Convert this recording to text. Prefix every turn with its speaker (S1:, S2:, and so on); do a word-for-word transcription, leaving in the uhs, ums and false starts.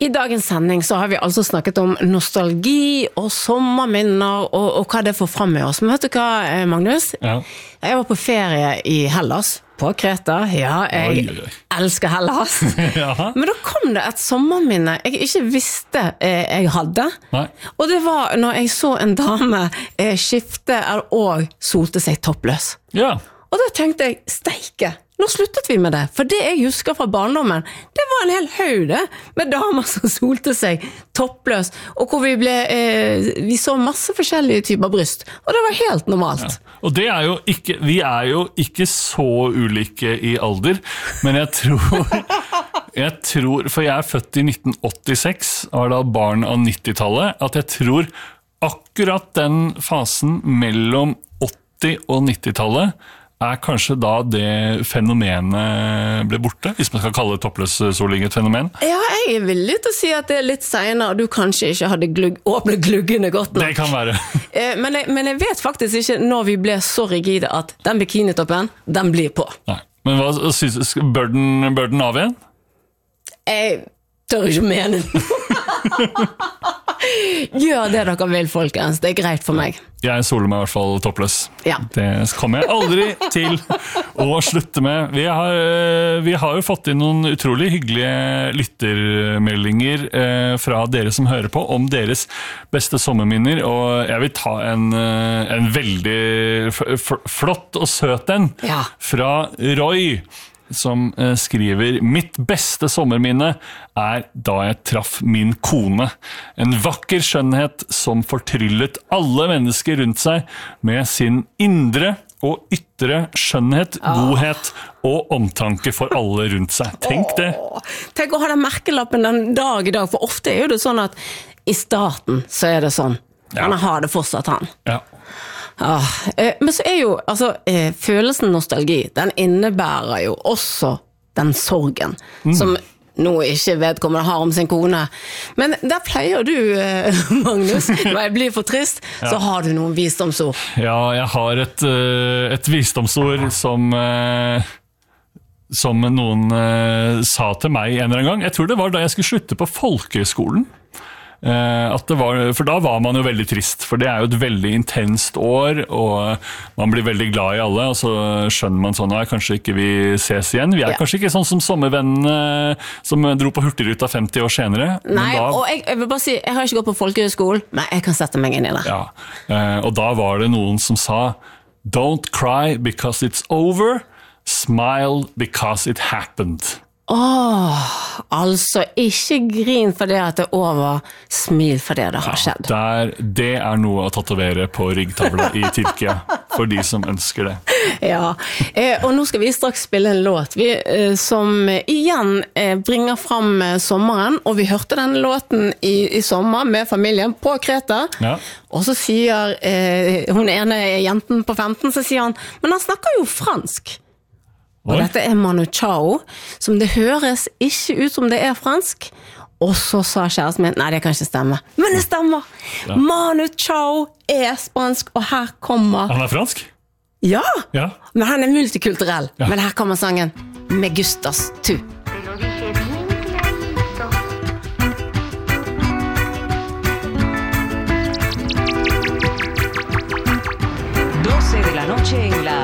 S1: I dagens sending så har vi altså snakket om nostalgi og sommerminner og, og hva det får frem med oss. Men vet du hva, Magnus?
S2: Ja.
S1: Jeg var på ferie i Hellas, på Kreta. Ja, jeg oi, oi. elsker Hellas. Ja. Men da kom det et sommerminne jeg ikke visste eh, jeg hadde.
S2: Nei. Og
S1: det var når jeg så en dame eh, skifte og solte seg toppløs.
S2: Ja.
S1: Og da tenkte jeg, steike, nå sluttet vi med det. For det jeg husker fra barndommen, det var en hel høyde med damer som solte seg toppløs, og hvor vi ble, eh, vi så masse forskjellige typer bryst, og det var helt normalt.
S2: Ja. Og det er jo ikke, vi er jo ikke så ulike i alder, men jeg tror, jeg tror, for jeg er født i nitten åttiseks, og er da barn av nittitallet, at jeg tror akkurat den fasen mellom åtti og nittitallet er kanskje da det fenomenet ble borte, hvis man skal kalle toppløs-soling et fenomen?
S1: Ja, jeg er villig til å si at det er litt senere, og du kanskje ikke hadde glugg, åpnet gluggene godt nok.
S2: Det kan være.
S1: men, jeg, men jeg vet faktisk ikke når vi ble så rigide at den bikinitoppen, den blir på.
S2: Nei. Men hva synes du? Bør den, bør den av igjen?
S1: Jeg tør ikke mene noe. Gjør det dere vil, folkens. Det er greit for meg.
S2: Jeg soler meg i hvert fall toppløs.
S1: Ja.
S2: Det kommer jeg aldri til å slutte med. Vi har, vi har jo fått inn noen utrolig hyggelige lyttermeldinger eh, fra dere som hører på om deres beste sommerminner, og jeg vil ta en, en veldig f- flott og søt en
S1: ja.
S2: fra Roy, som eh, skriver: Mitt beste sommerminne er da jeg traff min kone. En vakker skjønnhet som fortryllet alle mennesker rundt seg med sin indre og ytre skjønnhet, oh. godhet og omtanke for alle rundt seg. Tenk det.
S1: Oh. Tenk å ha den merkelappen den dag i dag, for ofte er jo det sånn at i starten så er det sånn. Ja. Han har det fortsatt, han.
S2: Ja.
S1: Ah, eh, men så er jo altså, eh, følelsen nostalgi, den innebærer jo også den sorgen mm. som nå ikke vedkommende har om sin kone. Men der pleier du, eh, Magnus, når jeg blir for trist, ja. så har du noen visdomsord.
S2: Ja, jeg har et, et visdomsord som, som noen sa til meg en eller annen gang. Jeg tror det var da jeg skulle slutte på folkeskolen. At det var, for da var man jo veldig trist, for det er jo et veldig intenst år, og man blir veldig glad i alle, og så skjønner man sånn, nei, kanskje ikke vi ses igjen. Vi er ja. kanskje ikke sånn som sommervennene som dro på Hurtigruta femti år senere.
S1: Nei,
S2: da,
S1: og jeg, jeg vil bare si, jeg har ikke gått på folkehøyskolen, men jeg kan sette meg inn i det.
S2: Ja, og da var det noen som sa, don't cry because it's over, smile because it happened.
S1: Åh, altså ikke grin for det at det er over, smil for det det har skjedd.
S2: Ja, der, det er noe å tatovere på ryggtavla i Tyrkia, for de som ønsker det.
S1: Ja, eh, og nå skal vi straks spille en låt vi, eh, som igjen eh, bringer frem eh, sommeren, og vi hørte denne låten i, i sommer med familien på Kreta,
S2: ja.
S1: og så sier eh, hun ene jenten på femten, så sier han, men han snakker jo fransk. Og Oi. Dette er Manu Chao, som det høres ikke ut som det er fransk. Og så sa kjæresten min, nei, det kan ikke stemme. Men det stemmer! Ja. Manu Chao er spansk, og her kommer...
S2: Han er fransk?
S1: Ja,
S2: ja.
S1: Men han er multikulturell.
S2: Ja.
S1: Men her kommer sangen Me gustas tu.
S3: doce de la noche en la